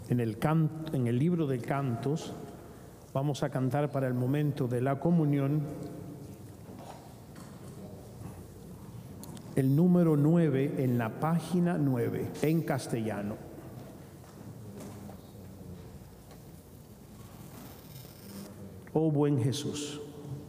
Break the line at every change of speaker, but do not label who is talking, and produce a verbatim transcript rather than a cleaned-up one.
en el, canto, en el libro de Cantos. Vamos a cantar para el momento de la comunión el número nueve en la página nueve, en castellano. Oh buen Jesús,